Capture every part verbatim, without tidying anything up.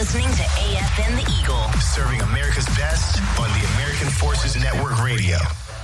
listening to A F N The Eagle. Serving America's best on the American Forces Network Radio.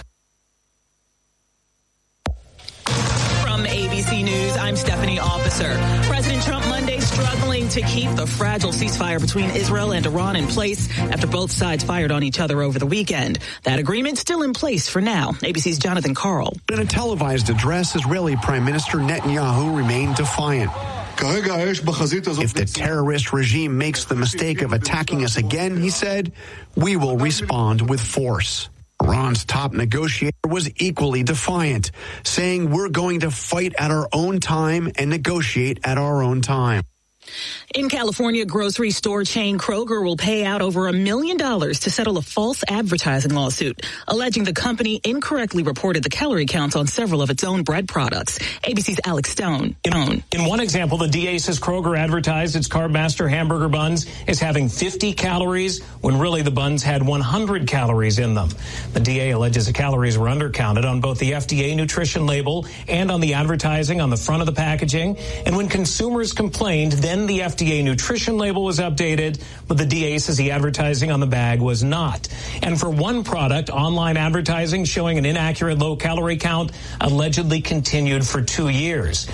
From A B C News, I'm Stephanie Officer. President Trump Monday struggling to keep the fragile ceasefire between Israel and Iran in place after both sides fired on each other over the weekend. That agreement still in place for now. A B C's Jonathan Carl. In a televised address, Israeli Prime Minister Netanyahu remained defiant. If the terrorist regime makes the mistake of attacking us again, he said, we will respond with force. Iran's top negotiator was equally defiant, saying we're going to fight at our own time and negotiate at our own time. In California, grocery store chain Kroger will pay out over a million dollars to settle a false advertising lawsuit, alleging the company incorrectly reported the calorie counts on several of its own bread products. A B C's Alex Stone. In, in one example, the D A says Kroger advertised its Carb Master hamburger buns as having fifty calories when really the buns had one hundred calories in them. The D A alleges the calories were undercounted on both the F D A nutrition label and on the advertising on the front of the packaging. And when consumers complained, then the F D A nutrition label was updated, but the D A says the advertising on the bag was not. And for one product, online advertising showing an inaccurate low-calorie count allegedly continued for two years.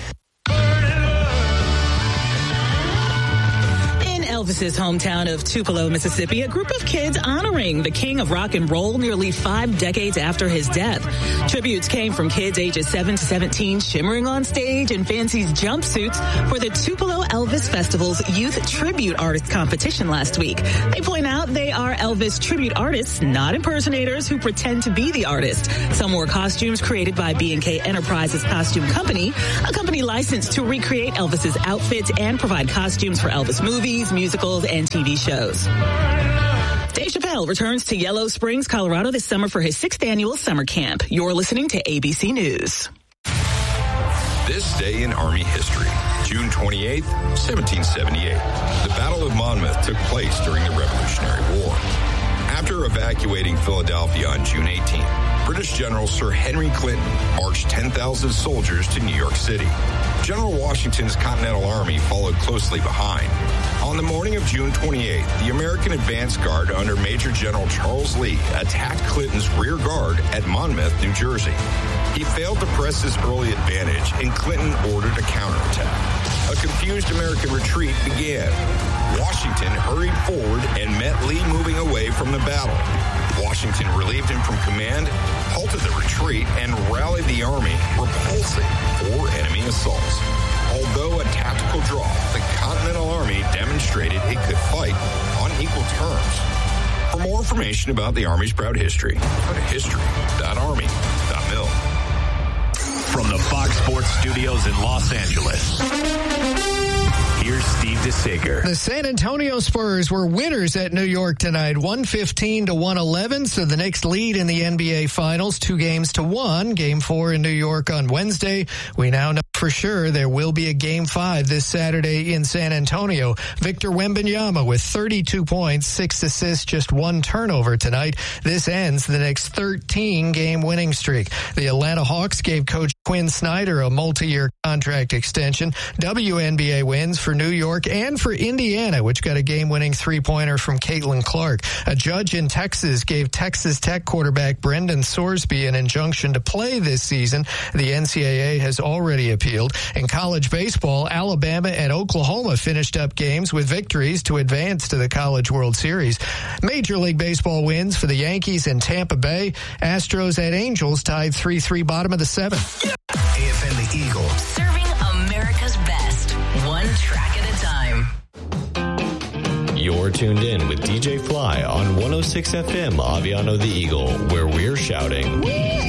Elvis's hometown of Tupelo, Mississippi, a group of kids honoring the king of rock and roll nearly five decades after his death. Tributes came from kids ages seven to seventeen shimmering on stage in fancy jumpsuits for the Tupelo Elvis Festival's Youth Tribute Artist Competition last week. They point out they are Elvis tribute artists, not impersonators who pretend to be the artist. Some wore costumes created by B and K Enterprises Costume Company, a company licensed to recreate Elvis's outfits and provide costumes for Elvis movies, musicals, and T V shows. Dave Chappelle returns to Yellow Springs, Colorado this summer for his sixth annual summer camp. You're listening to A B C News. This day in Army history, June twenty-eighth, seventeen seventy-eight. The Battle of Monmouth took place during the Revolutionary War. After evacuating Philadelphia on June eighteenth, British General Sir Henry Clinton marched ten thousand soldiers to New York City. General Washington's Continental Army followed closely behind. On the morning of June twenty-eighth, the American advance guard under Major General Charles Lee attacked Clinton's rear guard at Monmouth, New Jersey. He failed to press his early advantage, and Clinton ordered a counterattack. A confused American retreat began. Washington hurried forward and met Lee moving away from the battle. Washington relieved him from command, halted the retreat, and rallied the army, repulsing four enemy assaults. Although a tactical draw, the Continental Army demonstrated it could fight on equal terms. For more information about the Army's proud history, go to history dot army dot mil. From the Fox Sports Studios in Los Angeles, here's Steve DeSager. The San Antonio Spurs were winners at New York tonight, one fifteen to one eleven. So the Knicks lead in the N B A Finals, two games to one. Game four in New York on Wednesday. We now know for sure there will be a game five this Saturday in San Antonio. Victor Wembanyama with thirty-two points, six assists, just one turnover tonight. This ends the Knicks' thirteen-game winning streak. The Atlanta Hawks gave Coach Quinn Snyder a multi-year contract extension. W N B A wins for New York and for Indiana, which got a game-winning three-pointer from Caitlin Clark. A judge in Texas gave Texas Tech quarterback Brendan Sorsby an injunction to play this season. The N C double A has already appealed. In college baseball, Alabama and Oklahoma finished up games with victories to advance to the College World Series. Major League Baseball wins for the Yankees and Tampa Bay. Astros at Angels tied three three bottom of the seventh. A F N The Eagle. Serving America's best, one track at a time. You're tuned in with D J Fly on one oh six F M Aviano The Eagle, where we're shouting...